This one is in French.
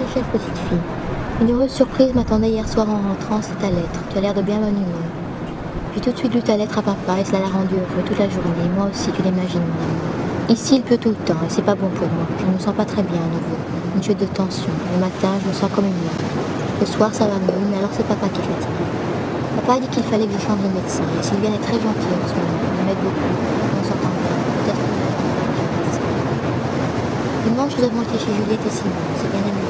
quelle petite fille. Une heureuse surprise m'attendait hier soir en rentrant, c'est ta lettre. Tu as l'air de bien bonne humeur. J'ai tout de suite lu ta lettre à papa et cela l'a rendu heureux toute la journée. Et moi aussi, tu l'imagines, mon amour. Ici, il pleut tout le temps et c'est pas bon pour moi. Je ne me sens pas très bien à nouveau. Une chute de tension. Le matin, je me sens comme une morte. Le soir, ça va mieux, mais alors c'est papa qui est fatigué. Papa a dit qu'il fallait que je change de médecin. Et Sylviane est très gentille en ce moment. Elle m'aide beaucoup. On s'entend bien. Peut-être que dimanche, nous avons été chez Juliette et Simon. C'est bien amusant.